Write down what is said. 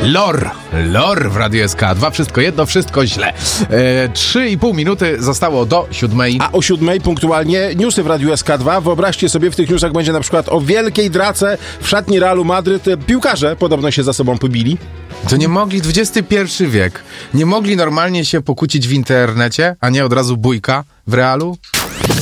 Lor w Radiu SK2. Wszystko jedno, wszystko źle. 3,5 minuty zostało do 7. A o 7 punktualnie newsy w Radiu SK2. Wyobraźcie sobie, w tych newsach będzie na przykład o wielkiej drace w szatni Realu Madryt. Piłkarze podobno się za sobą pobili. To nie mogli, XXI wiek, nie mogli normalnie się pokłócić w internecie, a nie od razu bójka w Realu?